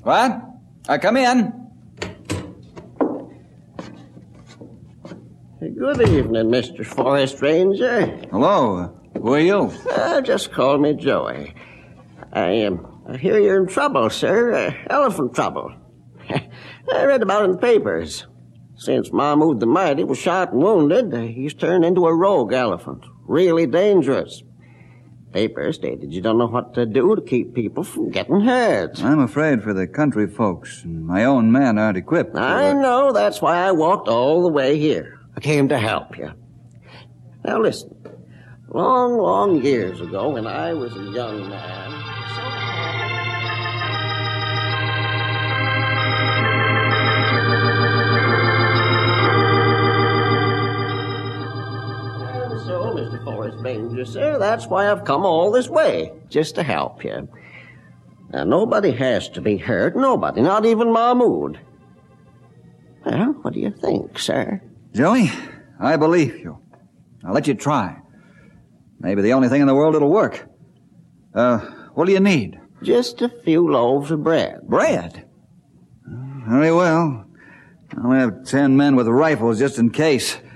What? Come in. Good evening, Mr. Forest Ranger. Hello. Who are you? Just call me Joey. I hear you're in trouble, sir. Elephant trouble. I read about it in the papers. Since Mahmoud the Mighty was shot and wounded, he's turned into a rogue elephant. Really dangerous. Papers stated you don't know what to do to keep people from getting hurt. I'm afraid for the country folks. My own men aren't equipped. I know. That's why I walked all the way here. I came to help you. Now listen. Long, long years ago, when I was a young man... So, Mr. Forest Ranger, sir, that's why I've come all this way, just to help you. Now, nobody has to be hurt, nobody, not even Mahmoud. Well, what do you think, sir? Joey, I believe you. I'll let you try. Maybe the only thing in the world that'll work. What do you need? Just a few loaves of bread. Bread? Very well. I'll have 10 men with rifles just in case.